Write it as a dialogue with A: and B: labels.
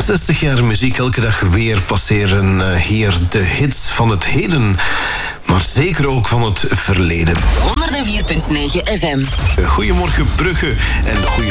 A: 60 jaar muziek, elke dag weer passeren hier de hits van het heden, maar zeker ook van het verleden.
B: 104.9 FM.
A: Goedemorgen Brugge en goedemorgen